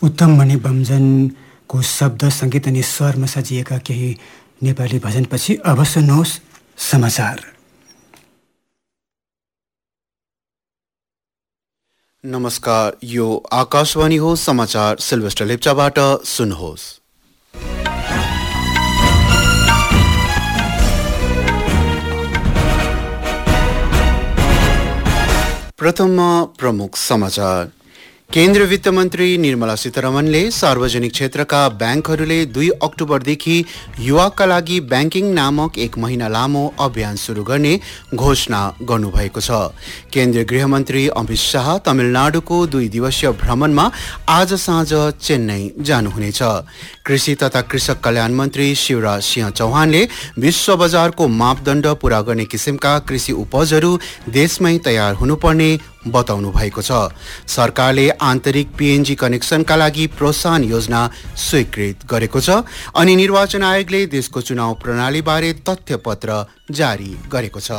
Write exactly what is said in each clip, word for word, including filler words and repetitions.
उत्तम मणि बमजनको शब्द सङ्गीत अनि स्वरमा सजिएका केही नेपाली भजनपछि अब सुन्नुहोस् समाचार। नमस्कार, यो आकाशवाणी हो। समाचार सिल्भेस्टर लेप्चाबाट सुन्नुहोस्। प्रथममा प्रमुख समाचार। केन्द्रीय वित्त मन्त्री निर्मला सीतारमणले सार्वजनिक क्षेत्रका ब्याङ्कहरूले दुई अक्टोबरदेखि युवाका लागि ब्याङ्किङ नामक एक महिना लामो अभियान सुरु गर्ने घोषणा गर्नुभएको छ। केन्द्रीय गृहमन्त्री अमित शाह तमिलनाडुको दुई दिवसीय भ्रमणमा आज साँझ चेन्नई जानुहुनेछ। कृषि तथा कृषक कल्याण मन्त्री शिवराज सिंह चौहानले विश्व बजारको मापदण्ड पूरा गर्ने किसिमका कृषि उपजहरू देशमै तयार हुनुपर्ने बताउनु भएको छ। सरकारले आन्तरिक पीएनजी कनेक्सनका लागि प्रोत्साहन योजना स्वीकृत गरेको छ अनि निर्वाचन आयोगले देशको चुनाव प्रणालीबारे तथ्यपत्र जारी गरेको छ।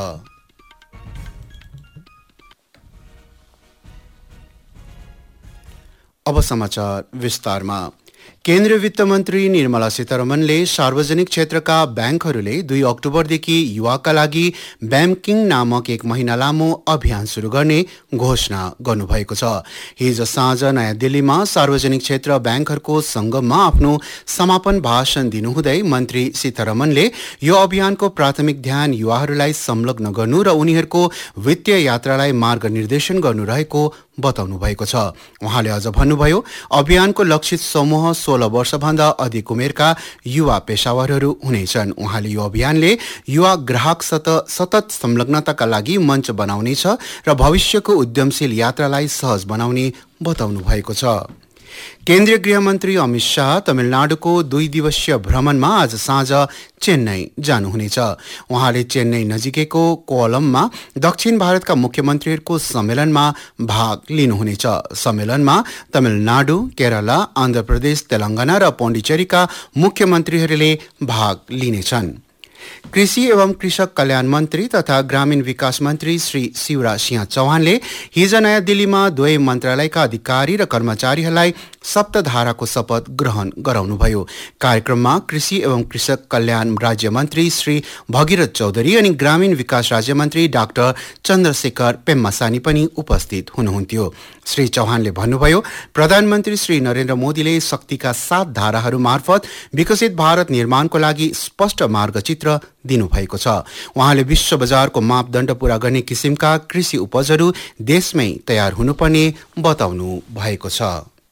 अब समाचार विस्तारमा। केन्द्रीय वित्त मन्त्री निर्मला सीतारमणले सार्वजनिक क्षेत्रका ब्याङ्कहरूले दुई अक्टोबरदेखि युवाका लागि ब्याङ्किङ नामक एक महिना लामो अभियान सुरु गर्ने घोषणा गर्नुभएको छ। हिज साँझ नयाँ दिल्लीमा सार्वजनिक क्षेत्र ब्याङ्कहरूको सङ्गममा आफ्नो समापन भाषण दिनुहुँदै मन्त्री सीतारमणले यो अभियानको प्राथमिक ध्यान युवाहरूलाई संलग्न गर्नु र उनीहरूको वित्तीय यात्रालाई मार्गनिर्देशन गर्नु रहेको बताउनु भएको छ। उहाँले अझ भन्नुभयो, अभियानको लक्षित समूह सोह्र वर्षभन्दा अधिक उमेरका युवा पेसावरहरू हुनेछन्। उहाँले यो अभियानले युवा ग्राहक सतत संलग्नताका लागि मञ्च बनाउनेछ र भविष्यको उद्यमशील यात्रालाई सहज बनाउने बताउनु भएको छ। केन्द्रीय गृहमन्त्री अमित शाह तमिलनाडुको दुई दिवसीय भ्रमणमा आज साँझ चेन्नई जानुहुनेछ। उहाँले चेन्नई नजिकैको कोवलममा दक्षिण भारतका मुख्यमन्त्रीहरूको सम्मेलनमा भाग लिनुहुनेछ। सम्मेलनमा तमिलनाडु, केरला, आन्ध्र प्रदेश, तेलङ्गाना र पोण्डिचेरीका मुख्यमन्त्रीहरूले भाग लिनेछन्। कृषि एवं कृषक कल्याण मन्त्री तथा ग्रामीण विकास मन्त्री श्री शिवराज सिंह चौहानले हिज नयाँ दिल्लीमा दुवै मन्त्रालयका अधिकारी र कर्मचारीहरूलाई सप्तधाराको शपथ ग्रहण गराउनुभयो। कार्यक्रममा कृषि एवं कृषक कल्याण राज्य मन्त्री श्री भगीरथ चौधरी अनि ग्रामीण विकास राज्य मन्त्री डाक्टर चन्द्रशेखर पेम्मासानी पनि उपस्थित हुनुहुन्थ्यो। श्री चौहानले भन्नुभयो, प्रधानमन्त्री श्री नरेन्द्र मोदीले शक्तिका सात धाराहरू मार्फत विकसित भारत निर्माणको लागि स्पष्ट मार्गचित्र दिनुभएको छ। उहाँले विश्व बजारको मापदण्ड पूरा गर्ने किसिमका कृषि उपजहरू देशमै तयार हुनुपर्ने बताउनु भएको छ।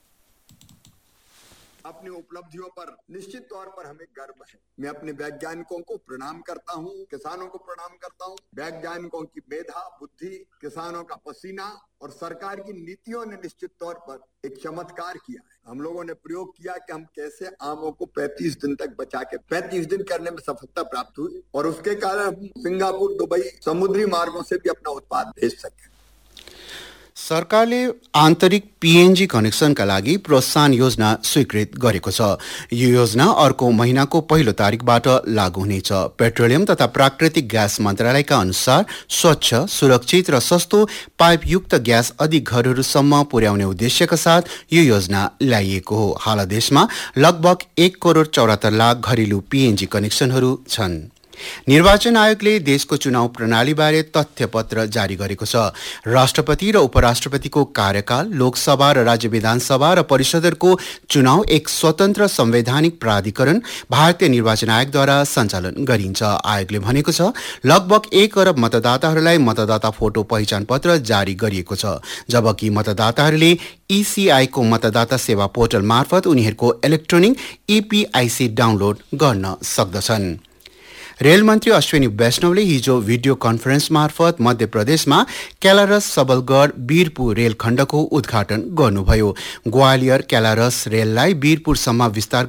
अपनी उपलब्धियों पर निश्चित तौर पर हमें गर्व है। मैं अपने वैज्ञानिकों को प्रणाम करता हूं, किसानों को प्रणाम करता हूं। वैज्ञानिकों की मेधा, बुद्धि, किसानों का पसीना और सरकार की नीतियों ने निश्चित तौर पर एक चमत्कार किया है। हम लोगों ने प्रयोग किया कि हम कैसे आमों को पैंतीस दिन तक बचा के पैंतीस दिन करने में सफलता प्राप्त हुई और उसके कारण हम सिंगापुर, दुबई समुद्री मार्गों से भी अपना उत्पाद भेज सके। सरकारले आन्तरिक पीएनजी कनेक्सनका लागि प्रोत्साहन योजना स्वीकृत गरेको छ। यो योजना अर्को महिनाको पहिलो तारिकबाट लागू हुनेछ। पेट्रोलियम तथा प्राकृतिक ग्यास मन्त्रालयका अनुसार स्वच्छ, सुरक्षित र सस्तो पाइपयुक्त ग्यास अधिक घरहरूसम्म पुर्याउने उद्देश्यका साथ यो योजना ल्याइएको हो। हाल देशमा लगभग एक करोड चौरात्तर लाख घरेलु पीएनजी कनेक्सनहरू छन्। निर्वाचन आयोगले देशको चुनाव प्रणालीबारे तथ्यपत्र जारी गरेको छ। राष्ट्रपति र उपराष्ट्रपतिको कार्यकाल, लोकसभा र राज्य विधानसभा र परिषदहरूको चुनाव एक स्वतन्त्र संवैधानिक प्राधिकरण भारतीय निर्वाचन आयोगद्वारा सञ्चालन गरिन्छ। आयोगले भनेको छ, लगभग एक अरब मतदाताहरूलाई मतदाता फोटो पहिचान पत्र जारी गरिएको छ, जबकि मतदाताहरूले ईसीआईको मतदाता सेवा पोर्टल मार्फत उनीहरूको इलेक्ट्रोनिक ईपीआईसी डाउनलोड गर्न सक्दछन्। रेल मन्त्री अश्विनी वैष्णवले हिजो भिडियो कन्फरेन्स मार्फत मध्य प्रदेशमा क्यालारस सबलगढ वीरपुर रेल खण्डको उद्घाटन गर्नुभयो। ग्वालियर क्यालारस रेललाई वीरपुरसम्म विस्तार